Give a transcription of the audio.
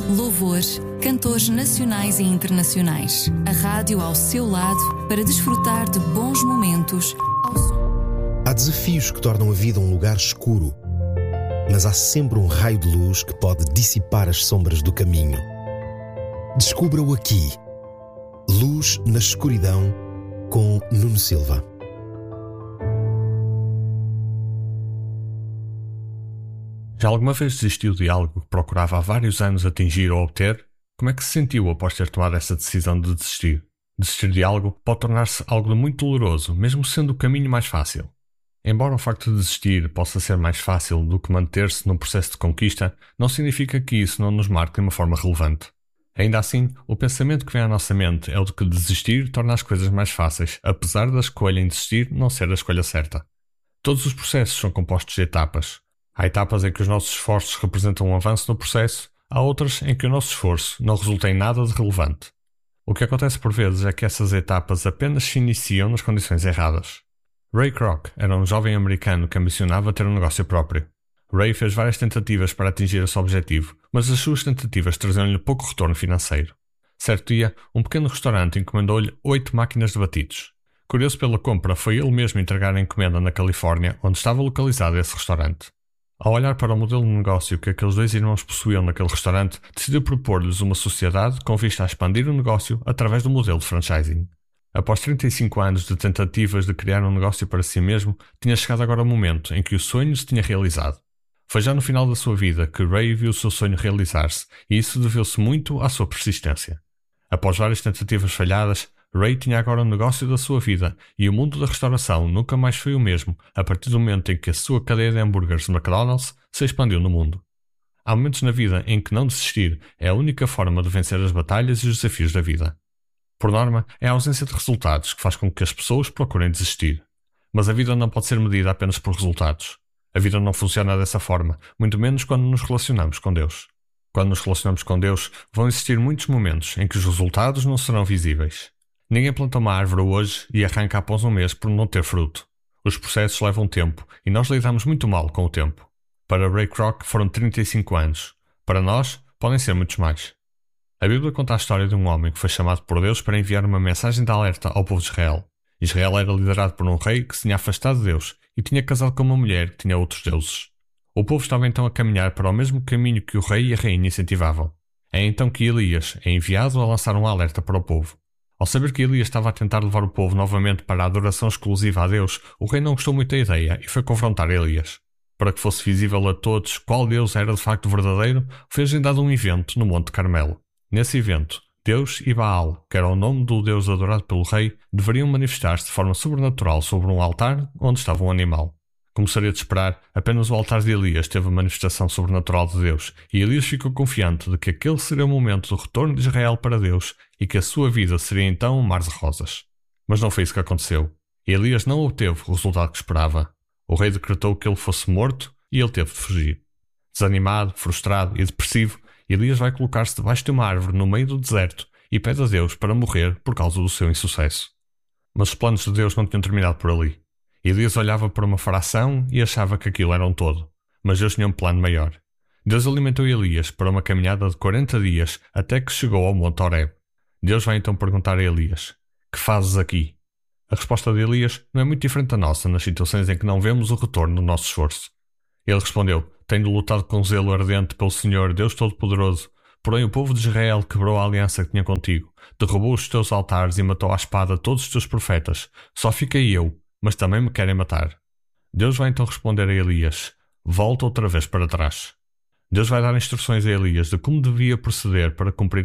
louvores, cantores nacionais e internacionais. A rádio ao seu lado para desfrutar de bons momentos. Há desafios que tornam a vida um lugar escuro, mas há sempre um raio de luz que pode dissipar as sombras do caminho. Descubra-o aqui. Luz na Escuridão, com Nuno Silva. Já alguma vez desistiu de algo que procurava há vários anos atingir ou obter? Como é que se sentiu após ter tomado essa decisão de desistir? Desistir de algo pode tornar-se algo muito doloroso, mesmo sendo o caminho mais fácil. Embora o facto de desistir possa ser mais fácil do que manter-se num processo de conquista, não significa que isso não nos marque de uma forma relevante. Ainda assim, o pensamento que vem à nossa mente é o de que desistir torna as coisas mais fáceis, apesar da escolha em desistir não ser a escolha certa. Todos os processos são compostos de etapas. Há etapas em que os nossos esforços representam um avanço no processo, há outras em que o nosso esforço não resulta em nada de relevante. O que acontece por vezes é que essas etapas apenas se iniciam nas condições erradas. Ray Kroc era um jovem americano que ambicionava ter um negócio próprio. Ray fez várias tentativas para atingir esse objetivo, mas as suas tentativas traziam-lhe pouco retorno financeiro. Certo dia, um pequeno restaurante encomendou-lhe 8 máquinas de batidos. Curioso pela compra, foi ele mesmo entregar a encomenda na Califórnia, onde estava localizado esse restaurante. Ao olhar para o modelo de negócio que aqueles 2 irmãos possuíam naquele restaurante, decidiu propor-lhes uma sociedade com vista a expandir o negócio através do modelo de franchising. Após 35 anos de tentativas de criar um negócio para si mesmo, tinha chegado agora o momento em que o sonho se tinha realizado. Foi já no final da sua vida que Ray viu o seu sonho realizar-se, e isso deveu-se muito à sua persistência. Após várias tentativas falhadas, Ray tinha agora o negócio da sua vida, e o mundo da restauração nunca mais foi o mesmo a partir do momento em que a sua cadeia de hambúrgueres McDonald's se expandiu no mundo. Há momentos na vida em que não desistir é a única forma de vencer as batalhas e os desafios da vida. Por norma, é a ausência de resultados que faz com que as pessoas procurem desistir. Mas a vida não pode ser medida apenas por resultados. A vida não funciona dessa forma, muito menos quando nos relacionamos com Deus. Quando nos relacionamos com Deus, vão existir muitos momentos em que os resultados não serão visíveis. Ninguém planta uma árvore hoje e arranca após um mês por não ter fruto. Os processos levam tempo e nós lidamos muito mal com o tempo. Para Ray Kroc foram 35 anos. Para nós, podem ser muitos mais. A Bíblia conta a história de um homem que foi chamado por Deus para enviar uma mensagem de alerta ao povo de Israel. Israel era liderado por um rei que se tinha afastado de Deus e tinha casado com uma mulher que tinha outros deuses. O povo estava então a caminhar para o mesmo caminho que o rei e a rainha incentivavam. É então que Elias é enviado a lançar um alerta para o povo. Ao saber que Elias estava a tentar levar o povo novamente para a adoração exclusiva a Deus, o rei não gostou muito da ideia e foi confrontar Elias. Para que fosse visível a todos qual Deus era de facto verdadeiro, foi agendado um evento no Monte Carmelo. Nesse evento, Deus e Baal, que era o nome do Deus adorado pelo rei, deveriam manifestar-se de forma sobrenatural sobre um altar onde estava um animal. Como seria de esperar, apenas o altar de Elias teve a manifestação sobrenatural de Deus, e Elias ficou confiante de que aquele seria o momento do retorno de Israel para Deus e que a sua vida seria então um mar de rosas. Mas não foi isso que aconteceu. Elias não obteve o resultado que esperava. O rei decretou que ele fosse morto e ele teve de fugir. Desanimado, frustrado e depressivo, Elias vai colocar-se debaixo de uma árvore no meio do deserto e pede a Deus para morrer por causa do seu insucesso. Mas os planos de Deus não tinham terminado por ali. Elias olhava para uma fração e achava que aquilo era um todo. Mas Deus tinha um plano maior. Deus alimentou Elias para uma caminhada de 40 dias até que chegou ao Monte Horebe. Deus vai então perguntar a Elias: "Que fazes aqui?" A resposta de Elias não é muito diferente da nossa nas situações em que não vemos o retorno do nosso esforço. Ele respondeu: "Tenho lutado com zelo ardente pelo Senhor, Deus Todo-Poderoso. Porém o povo de Israel quebrou a aliança que tinha contigo, derrubou os teus altares e matou à espada todos os teus profetas. Só fiquei eu, mas também me querem matar." Deus vai então responder a Elias: "Volta outra vez para trás." Deus vai dar instruções a Elias de como devia proceder para cumprir